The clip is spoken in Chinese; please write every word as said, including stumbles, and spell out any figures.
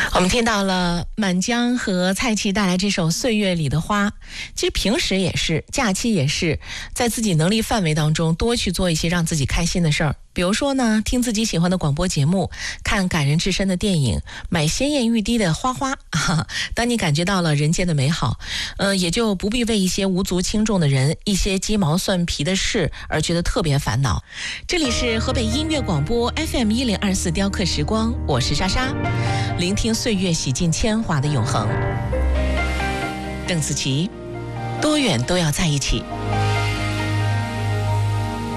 我们听到了满江和蔡奇带来这首《岁月里的花》。其实平时也是，假期也是，在自己能力范围当中多去做一些让自己开心的事儿。比如说呢，听自己喜欢的广播节目，看感人至深的电影，买鲜艳欲滴的花花啊。当你感觉到了人间的美好，呃，也就不必为一些无足轻重的人、一些鸡毛蒜皮的事而觉得特别烦恼。这里是河北音乐广播 F M 一零二四雕刻时光，我是莎莎，聆听岁月洗尽铅华的永恒。邓紫棋，多远都要在一起。